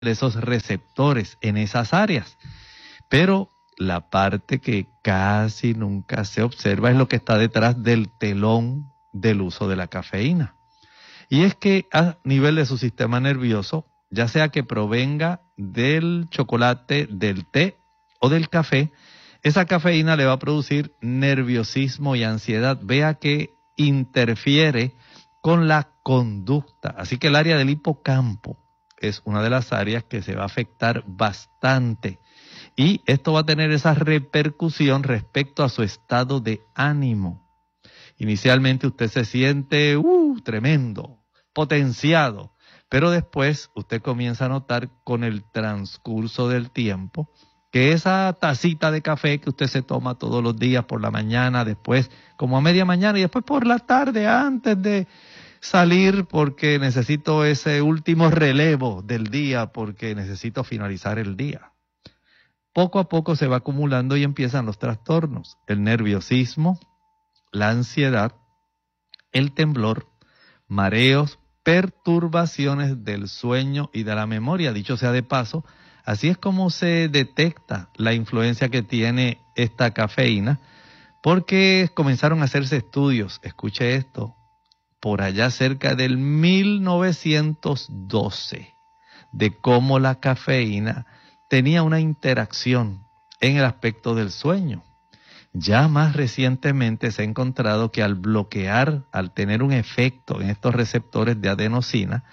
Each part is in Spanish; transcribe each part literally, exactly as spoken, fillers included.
esos receptores en esas áreas. Pero la parte que casi nunca se observa es lo que está detrás del telón del uso de la cafeína. Y es que a nivel de su sistema nervioso, ya sea que provenga del chocolate, del té o del café, esa cafeína le va a producir nerviosismo y ansiedad. Vea que interfiere con la conducta. Así que el área del hipocampo es una de las áreas que se va a afectar bastante. Y esto va a tener esa repercusión respecto a su estado de ánimo. Inicialmente usted se siente uh, tremendo, potenciado, pero después usted comienza a notar con el transcurso del tiempo que esa tacita de café que usted se toma todos los días por la mañana, después como a media mañana y después por la tarde antes de salir porque necesito ese último relevo del día, porque necesito finalizar el día. Poco a poco se va acumulando y empiezan los trastornos, el nerviosismo, la ansiedad, el temblor, mareos, perturbaciones del sueño y de la memoria. Dicho sea de paso, así es como se detecta la influencia que tiene esta cafeína, porque comenzaron a hacerse estudios, escuche esto, por allá cerca del mil novecientos doce, de cómo la cafeína tenía una interacción en el aspecto del sueño. Ya más recientemente se ha encontrado que al bloquear, al tener un efecto en estos receptores de adenosina,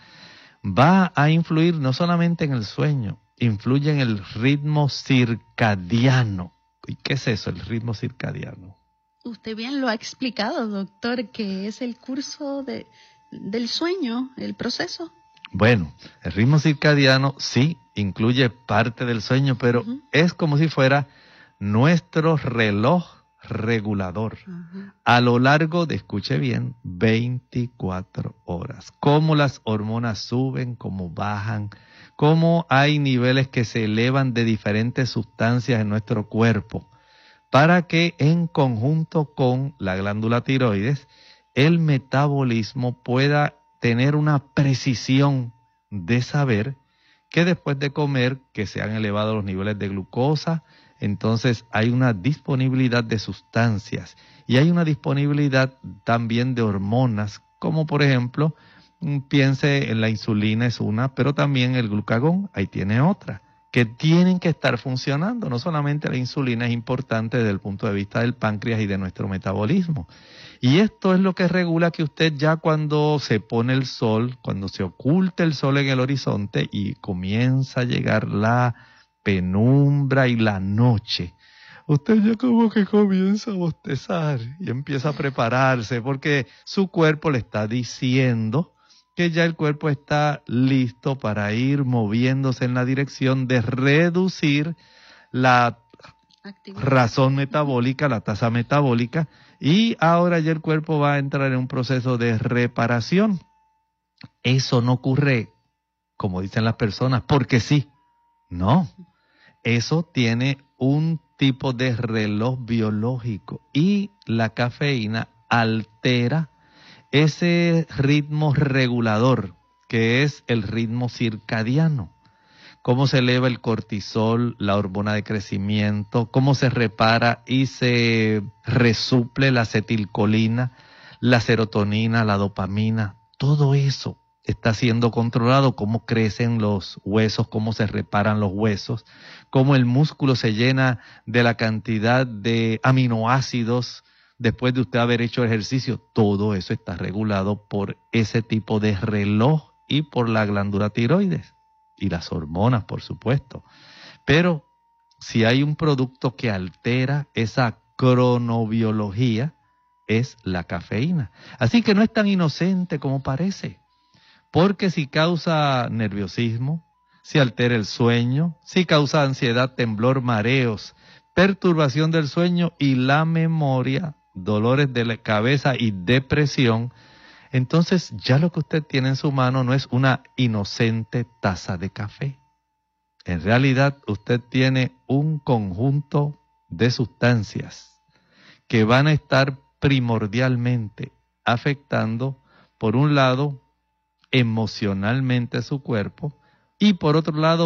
va a influir no solamente en el sueño, influye en el ritmo circadiano. ¿Y qué es eso, el ritmo circadiano? Usted bien lo ha explicado, doctor, que es el curso de, del sueño, el proceso. Bueno, el ritmo circadiano sí incluye parte del sueño, pero uh-huh. es como si fuera nuestro reloj regulador uh-huh. a lo largo de, escuche bien, veinticuatro horas. Cómo las hormonas suben, cómo bajan, cómo hay niveles que se elevan de diferentes sustancias en nuestro cuerpo, para que en conjunto con la glándula tiroides, el metabolismo pueda tener una precisión de saber que después de comer, que se han elevado los niveles de glucosa, entonces hay una disponibilidad de sustancias y hay una disponibilidad también de hormonas, como por ejemplo, piense en la insulina es una, pero también el glucagón, ahí tiene otra, que tienen que estar funcionando. No solamente la insulina es importante desde el punto de vista del páncreas y de nuestro metabolismo. Y esto es lo que regula que usted ya cuando se pone el sol, cuando se oculta el sol en el horizonte y comienza a llegar la penumbra y la noche, usted ya como que comienza a bostezar y empieza a prepararse porque su cuerpo le está diciendo que ya el cuerpo está listo para ir moviéndose en la dirección de reducir la actividad, razón metabólica, la tasa metabólica, y ahora ya el cuerpo va a entrar en un proceso de reparación. Eso no ocurre, como dicen las personas, porque sí. No, eso tiene un tipo de reloj biológico y la cafeína altera ese ritmo regulador que es el ritmo circadiano. Cómo se eleva el cortisol, la hormona de crecimiento, cómo se repara y se resuple la acetilcolina, la serotonina, la dopamina, todo eso está siendo controlado, cómo crecen los huesos, cómo se reparan los huesos, cómo el músculo se llena de la cantidad de aminoácidos después de usted haber hecho ejercicio. Todo eso está regulado por ese tipo de reloj y por la glándula tiroides y las hormonas, por supuesto. Pero si hay un producto que altera esa cronobiología, es la cafeína. Así que no es tan inocente como parece. Porque si causa nerviosismo, si altera el sueño, si causa ansiedad, temblor, mareos, perturbación del sueño y la memoria, dolores de la cabeza y depresión, entonces ya lo que usted tiene en su mano no es una inocente taza de café. En realidad usted tiene un conjunto de sustancias que van a estar primordialmente afectando, por un lado, emocionalmente su cuerpo, Y por otro lado,